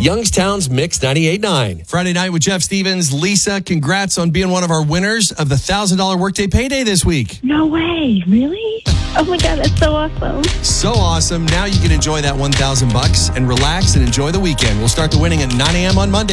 Youngstown's Mix 98.9. Friday night with Jeff Stevens. Lisa, congrats on being one of our winners of the $1,000 Workday Payday this week. No way. Really? Oh my God, that's so awesome. So awesome. Now you can enjoy that $1,000 and relax and enjoy the weekend. We'll start the winning at 9 a.m. on Monday.